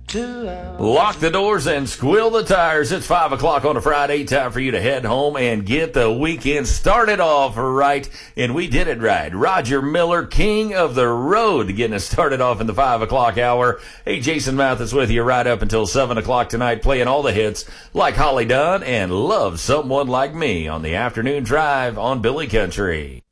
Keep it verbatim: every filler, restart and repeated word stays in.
Lock the doors and squill the tires. It's five o'clock on a Friday. Time for you to head home and get the weekend started off right. And we did it right. Roger Miller, king of the road, getting us started off in the five o'clock hour. Hey, Jason Mathis with you right up until seven o'clock tonight, playing all the hits like Holly Dunn and Love Someone Like Me on the afternoon drive on Billy Country.